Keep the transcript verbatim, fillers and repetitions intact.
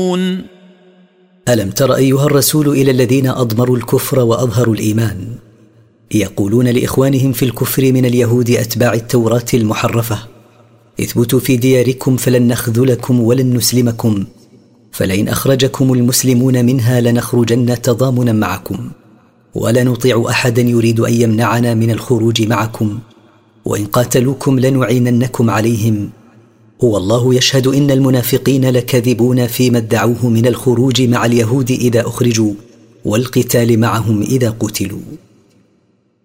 ألم تر أيها الرسول إلى الذين أضمروا الكفر وأظهروا الإيمان يقولون لإخوانهم في الكفر من اليهود أتباع التوراة المحرفة: اثبتوا في دياركم فلن نخذلكم ولن نسلمكم، فلئن أخرجكم المسلمون منها لنخرجن تضامنا معكم، ولا نطيع أحدا يريد أن يمنعنا من الخروج معكم، وإن قاتلوكم لنعيننكم عليهم، هو الله يشهد إن المنافقين لكاذبون فيما ادعوه من الخروج مع اليهود إذا أخرجوا والقتال معهم إذا قتلوا.